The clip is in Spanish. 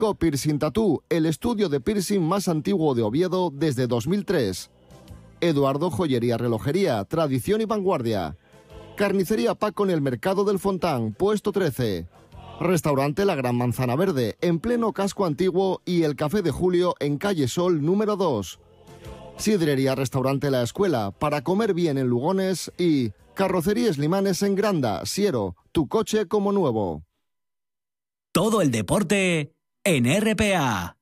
Piercing Tattoo, el estudio de piercing más antiguo de Oviedo desde 2003. Eduardo Joyería Relojería, tradición y vanguardia. Carnicería Paco en el Mercado del Fontán, puesto 13. Restaurante La Gran Manzana Verde, en pleno casco antiguo, y el Café de Julio en calle Sol número 2. Sidrería Restaurante La Escuela, para comer bien en Lugones, y Carrocerías Limanes en Granda, Siero, tu coche como nuevo. Todo el deporte en RPA.